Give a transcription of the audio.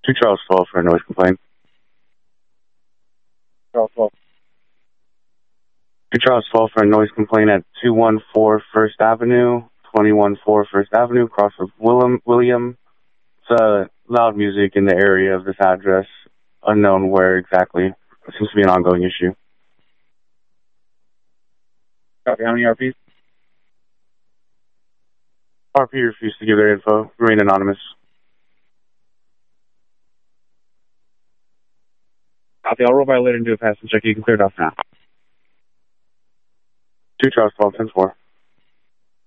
2 Charles 12 for a noise complaint. Charles 12. 2 Charles 12 for a noise complaint at 214 First Avenue, 214 First Avenue, across with William. It's loud music in the area of this address. Unknown where exactly. It seems to be an ongoing issue. Copy. How many RPs? RP refused to give their info. Remain anonymous. Copy. I'll roll by later and do a pass and check. You can clear it off now. 2 Charles 12, 10-4.